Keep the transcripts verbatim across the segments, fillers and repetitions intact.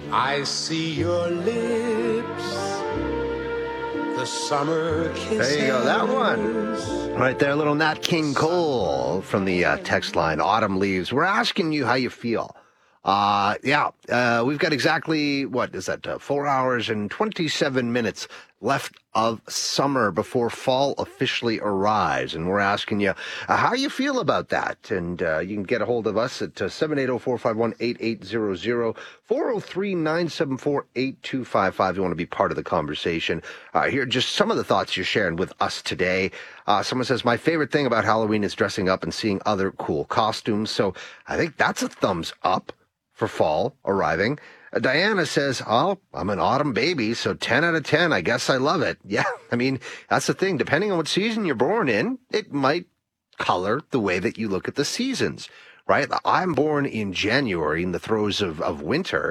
I see your lips, the summer kisses. There you go, that one. Right there, little Nat King Cole from the uh, text line, Autumn Leaves. We're asking you how you feel. Uh, yeah, uh, we've got exactly, what is that, uh, four hours and twenty-seven minutes left of summer before fall officially arrives. And we're asking you uh, how you feel about that. And uh, you can get a hold of us at uh, seven eight zero, four five one, eight eight zero zero, four oh three, nine seven four, eight two five five. You want to be part of the conversation. Uh, here are just some of the thoughts you're sharing with us today. Uh, someone says, my favorite thing about Halloween is dressing up and seeing other cool costumes. So I think that's a thumbs up for fall arriving. Uh, Diana says, oh, I'm an autumn baby, so ten out of ten. I guess I love it. Yeah, I mean, that's the thing. Depending on what season you're born in, it might color the way that you look at the seasons, right? I'm born in January in the throes of, of winter,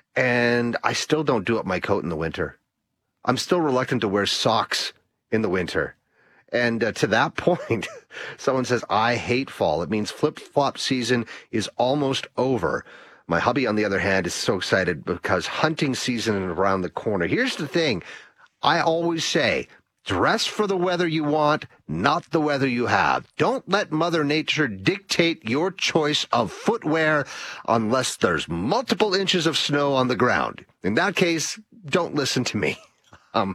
and I still don't do up my coat in the winter. I'm still reluctant to wear socks in the winter. And uh, to that point, someone says, I hate fall. It means flip-flop season is almost over. My hubby, on the other hand, is so excited because hunting season is around the corner. Here's the thing. I always say, dress for the weather you want, not the weather you have. Don't let Mother Nature dictate your choice of footwear unless there's multiple inches of snow on the ground. In that case, don't listen to me. Um,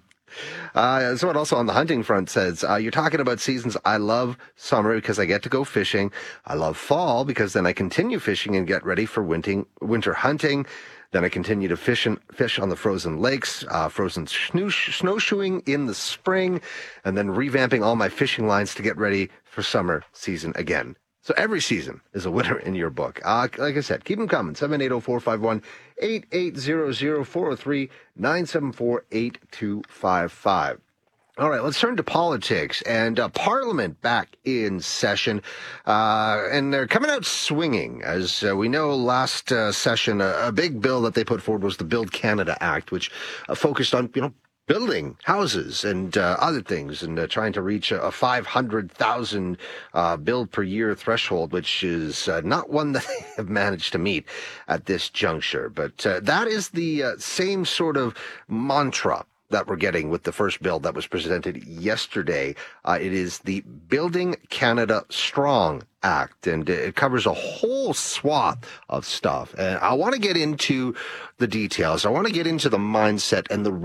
Uh, someone also on the hunting front says, uh, you're talking about seasons. I love summer because I get to go fishing. I love fall because then I continue fishing and get ready for winter, winter hunting. Then I continue to fish and fish on the frozen lakes, uh, frozen snoo- snowshoeing in the spring, and then revamping all my fishing lines to get ready for summer season again. So every season is a winner in your book. Uh, like I said, keep them coming. seven eight zero, four five one, eight eight zero zero, four oh three, nine seven four, eight two five five. All right, let's turn to politics and uh, Parliament back in session. Uh, and they're coming out swinging. As uh, we know, last uh, session, a, a big bill that they put forward was the Build Canada Act, which uh, focused on, you know, building houses and uh, other things and uh, trying to reach a, a five hundred thousand uh, build per year threshold, which is uh, not one that they have managed to meet at this juncture. But uh, that is the uh, same sort of mantra that we're getting with the first bill that was presented yesterday. Uh, it is the Building Canada Strong Act, and it covers a whole swath of stuff. And I want to get into the details. I want to get into the mindset and the